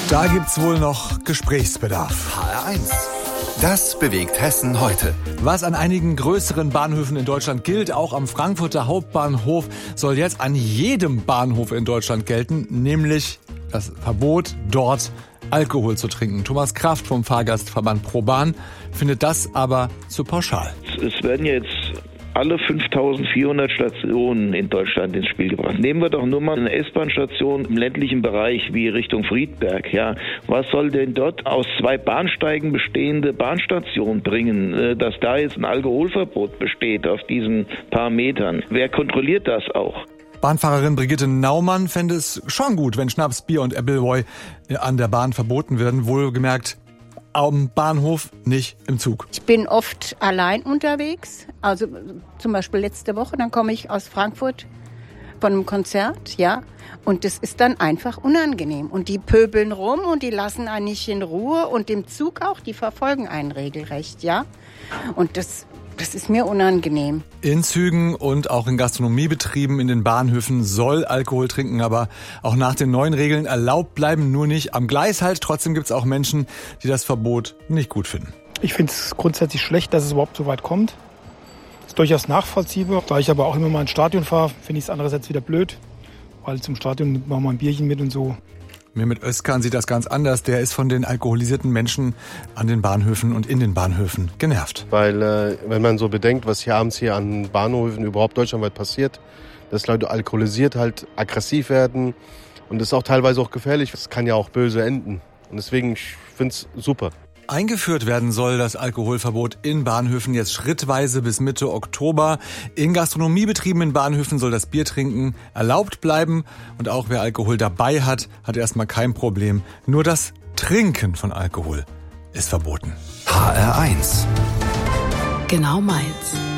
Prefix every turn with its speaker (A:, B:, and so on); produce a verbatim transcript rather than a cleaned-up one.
A: Da gibt's wohl noch Gesprächsbedarf.
B: H R eins. Das bewegt Hessen heute.
A: Was an einigen größeren Bahnhöfen in Deutschland gilt, auch am Frankfurter Hauptbahnhof, soll jetzt an jedem Bahnhof in Deutschland gelten, nämlich das Verbot, dort Alkohol zu trinken. Thomas Kraft vom Fahrgastverband ProBahn findet das aber zu pauschal.
C: Es werden jetzt alle fünftausendvierhundert Stationen in Deutschland ins Spiel gebracht. Nehmen wir doch nur mal eine S-Bahn-Station im ländlichen Bereich wie Richtung Friedberg. Ja, was soll denn dort aus zwei Bahnsteigen bestehende Bahnstation bringen, dass da jetzt ein Alkoholverbot besteht auf diesen paar Metern? Wer kontrolliert das auch?
A: Bahnfahrerin Brigitte Naumann fände es schon gut, wenn Schnaps, Bier und Appleboy an der Bahn verboten werden. Wohlgemerkt am Bahnhof, nicht im Zug.
D: Ich bin oft allein unterwegs. Also zum Beispiel letzte Woche, dann komme ich aus Frankfurt von einem Konzert, ja. Und das ist dann einfach unangenehm. Und die pöbeln rum und die lassen einen nicht in Ruhe. Und im Zug auch, die verfolgen einen regelrecht, ja. Und das... Das ist mir unangenehm.
A: In Zügen und auch in Gastronomiebetrieben in den Bahnhöfen soll Alkohol trinken, aber auch nach den neuen Regeln erlaubt bleiben, nur nicht am Gleis halt. Trotzdem gibt es auch Menschen, die das Verbot nicht gut finden.
E: Ich finde es grundsätzlich schlecht, dass es überhaupt so weit kommt. Ist durchaus nachvollziehbar. Da ich aber auch immer mal ins Stadion fahre, finde ich es andererseits wieder blöd, weil zum Stadion nimmt man mal ein Bierchen mit und so.
A: Mehmet Özkan sieht das ganz anders. Der ist von den alkoholisierten Menschen an den Bahnhöfen und in den Bahnhöfen genervt.
F: Weil äh, wenn man so bedenkt, was hier abends hier an Bahnhöfen überhaupt deutschlandweit passiert, dass Leute alkoholisiert halt aggressiv werden und das ist auch teilweise auch gefährlich. Das kann ja auch böse enden. Und deswegen, ich finde es super.
A: Eingeführt werden soll das Alkoholverbot in Bahnhöfen jetzt schrittweise bis Mitte Oktober. In Gastronomiebetrieben in Bahnhöfen soll das Biertrinken erlaubt bleiben. Und auch wer Alkohol dabei hat, hat erstmal kein Problem. Nur das Trinken von Alkohol ist verboten.
B: H R eins.
G: Genau meins.